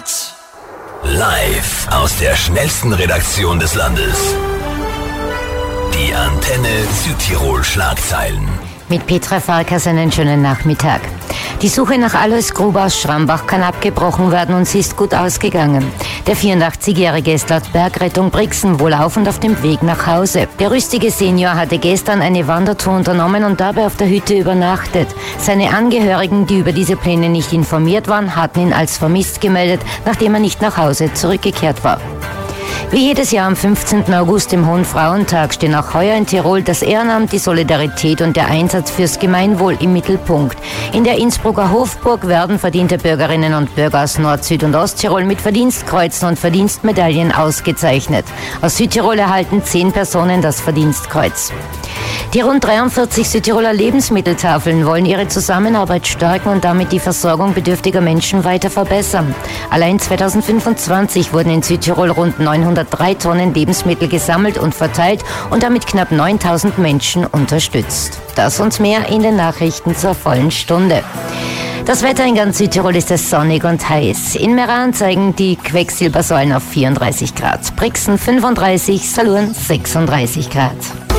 Charts. Live aus der schnellsten Redaktion des Landes. Die Antenne Südtirol Schlagzeilen. Mit Petra Farkas einen schönen Nachmittag. Die Suche nach Alois Gruber aus Schrambach kann abgebrochen werden und sie ist gut ausgegangen. Der 84-Jährige ist laut Bergrettung Brixen wohlaufend auf dem Weg nach Hause. Der rüstige Senior hatte gestern eine Wandertour unternommen und dabei auf der Hütte übernachtet. Seine Angehörigen, die über diese Pläne nicht informiert waren, hatten ihn als vermisst gemeldet, nachdem er nicht nach Hause zurückgekehrt war. Wie jedes Jahr am 15. August, dem Hohen Frauentag, stehen auch heuer in Tirol das Ehrenamt, die Solidarität und der Einsatz fürs Gemeinwohl im Mittelpunkt. In der Innsbrucker Hofburg werden verdiente Bürgerinnen und Bürger aus Nord-, Süd- und Osttirol mit Verdienstkreuzen und Verdienstmedaillen ausgezeichnet. Aus Südtirol erhalten 10 Personen das Verdienstkreuz. Die rund 43 Südtiroler Lebensmitteltafeln wollen ihre Zusammenarbeit stärken und damit die Versorgung bedürftiger Menschen weiter verbessern. Allein 2025 wurden in Südtirol rund 903 Tonnen Lebensmittel gesammelt und verteilt und damit knapp 9000 Menschen unterstützt. Das und mehr in den Nachrichten zur vollen Stunde. Das Wetter in ganz Südtirol ist es sonnig und heiß. In Meran zeigen die Quecksilbersäulen auf 34 Grad, Brixen 35, Salurn 36 Grad.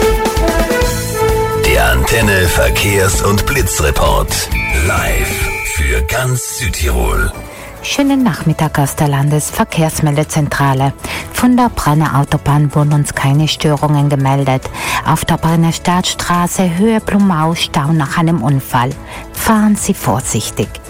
Der Antenne Verkehrs- und Blitzreport. Live für ganz Südtirol. Schönen Nachmittag aus der Landesverkehrsmeldezentrale. Von der Brenner Autobahn wurden uns keine Störungen gemeldet. Auf der Brenner Staatsstraße Höhe Blumau Stau nach einem Unfall. Fahren Sie vorsichtig.